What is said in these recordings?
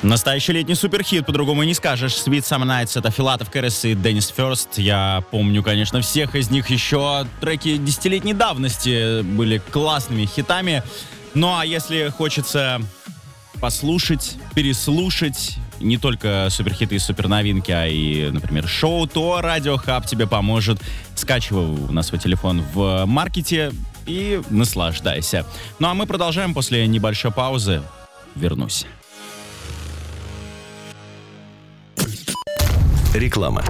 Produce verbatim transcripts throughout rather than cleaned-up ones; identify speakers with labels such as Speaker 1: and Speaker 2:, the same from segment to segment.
Speaker 1: Настоящий летний суперхит, по-другому и не скажешь. Sweet Summer Nights — это Филатов Кэррис и Деннис Фёрст. Я помню, конечно, всех из них. Еще треки десятилетней давности были классными хитами. Ну а если хочется послушать, переслушать не только суперхиты и суперновинки, а и, например, шоу, то Радио Хаб тебе поможет. Скачивай на свой телефон в маркете и наслаждайся. Ну а мы продолжаем после небольшой паузы. Вернусь.
Speaker 2: Реклама.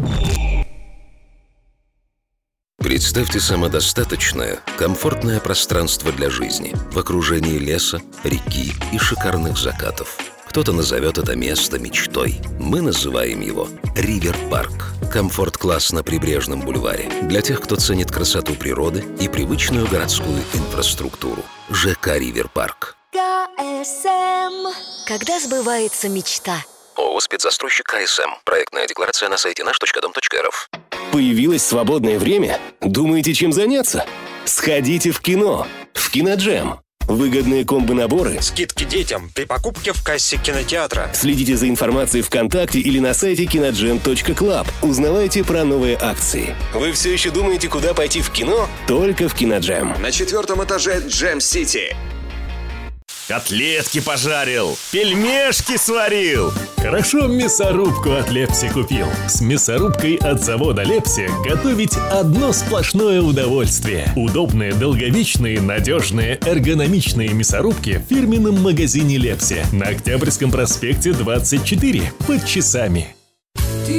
Speaker 3: Представьте самодостаточное, комфортное пространство для жизни в окружении леса, реки и шикарных закатов. Кто-то назовет это место мечтой. Мы называем его Ривер-парк. Комфорт-класс на прибрежном бульваре. Для тех, кто ценит красоту природы и привычную городскую инфраструктуру. ЖК Ривер-парк.
Speaker 4: КСМ. Когда сбывается мечта?
Speaker 3: ООО «Спецзастройщик КСМ». Проектная декларация на сайте наш точка дом точка эр эф.
Speaker 2: Появилось свободное время? Думаете, чем заняться? Сходите в кино. В Киноджем. Выгодные комбо-наборы.
Speaker 5: Скидки детям при покупке в кассе кинотеатра.
Speaker 2: Следите за информацией ВКонтакте или на сайте киноджем точка клаб. Узнавайте про новые акции. Вы все еще думаете, куда пойти в кино? Только в Киноджем.
Speaker 6: На четвертом этаже Джем-Сити.
Speaker 7: Котлетки пожарил, пельмешки сварил.
Speaker 8: Хорошо мясорубку от Лепси купил. С мясорубкой от завода Лепси готовить одно сплошное удовольствие. Удобные, долговечные, надежные, эргономичные мясорубки в фирменном магазине Лепси на Октябрьском проспекте двадцать четыре под Часами.